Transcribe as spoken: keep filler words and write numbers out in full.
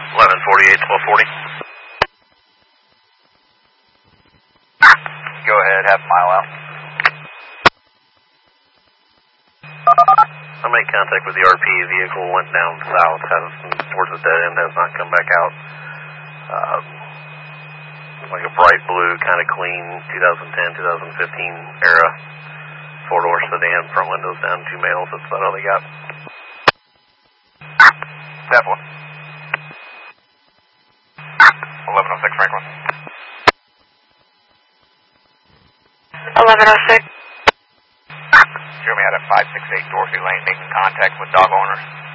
eleven forty-eight, twelve forty. Go ahead, half a mile out. I made contact with the R P. Vehicle went down south, has towards the dead end, has not come back out. Um, like a bright blue, kind of clean, twenty ten, twenty fifteen era four-door sedan, front windows down, two males. That's about all they got. Zeppelin. eleven oh six Franklin. eleven oh six. Show me out at five six eight Dorothy Lane, making contact with dog owner.